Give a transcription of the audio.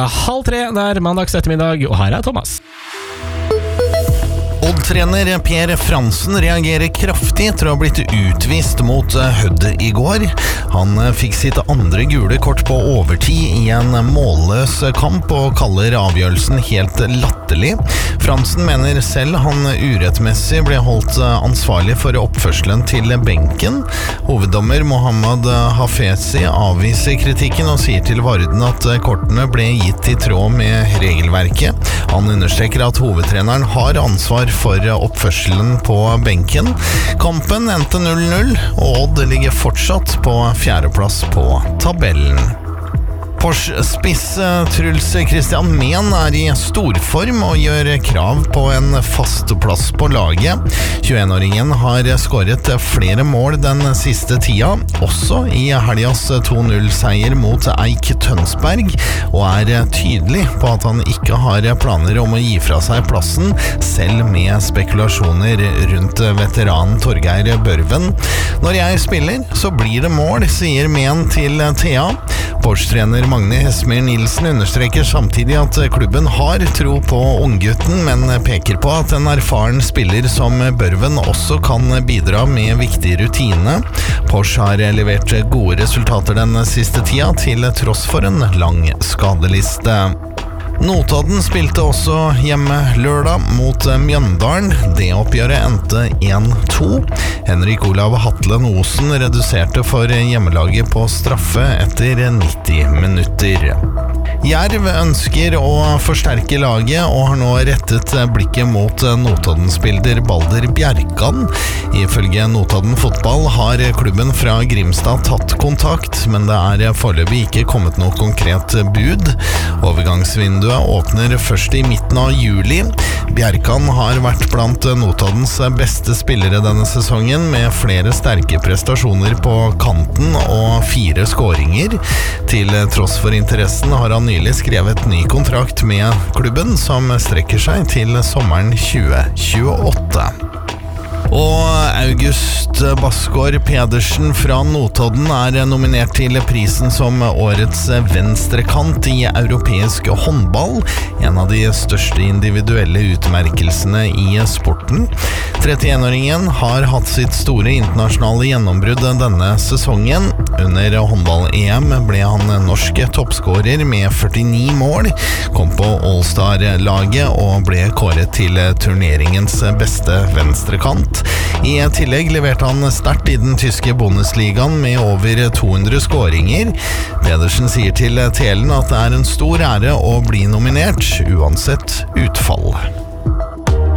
2:30. Det er mandags ettermiddag, og her er Thomas. Odd-trener Per Fransen reagerer kraftig etter å ha blitt utvist mot Hødd i går. Han fikk sitt andre gule kort på overtid i en målløs kamp og kaller avgjørelsen helt latterlig. Fransen mener selv han urettmessig ble holdt ansvarlig for oppførselen til benken. Hoveddommer Mohammad Hafezi avviser kritikken og sier til Varden at kortene ble gitt i tråd med regelverket. Han understreker at hovedtreneren har ansvar for oppførselen på benken. Kampen endte 0-0, og Odd ligger fortsatt på 4. plass på tabellen. Spiss Truls Christian Mehn er i storform og gjør krav på en fast plass på laget. 21-åringen har skåret flere mål den siste tida, også i helgas 2-0-seier mot Eik Tønsberg, og er tydelig på at han ikke har planer om å gi fra seg plassen, selv med spekulasjoner rundt veteranen Torgeir Børven. Når jeg spiller, så blir det mål, sier Mehn til Thea. Porsche-trener Magne Hesmer Nilsen understreker samtidig at klubben har tro på unggutten, men peker på at en erfaren spiller som Børven også kan bidra med viktig rutine. Porsche har levert gode resultater den siste tida, til tross for en lang skadeliste. Notodden spilte også hjemme lørdag mot Mjøndalen. Det oppgjøret endte 1-2. Henrik Olav Hatlen Osen reduserte for hjemmelaget på straffe etter 90 minutter. Jerv ønsker å forsterke laget og har nå rettet blikket mot Notodden-spiller Balder Bjerkan. Ifølge Notodden fotball har klubben fra Grimstad tatt kontakt, men det er foreløpig ikke kommet noe konkret bud. Overgangsvinduet åpner først i midten av juli. Bjerkan har vært blant Notoddens beste spillere denne sesongen, med flere sterke prestasjoner på kanten og 4 skåringer. Til tross for interessen har han nylig skrevet ny kontrakt med klubben, som strekker seg til sommeren 2028. Og August Basgaard Pedersen fra Notodden er nominert til prisen som årets venstrekant i europeisk håndball, en av de største individuelle utmerkelsene i sporten. 31-åringen har hatt sitt store internasjonale gjennombrudd denne sesongen. Under håndball-EM ble han norsk toppskårer med 49 mål, kom på All-Star-laget og ble kåret til turneringens beste venstrekant. I tillegg leverte han sterkt i den tyske Bundesligaen med over 200 skåringer. Pedersen sier til Telen at det er en stor ære å bli nominert, uansett utfall.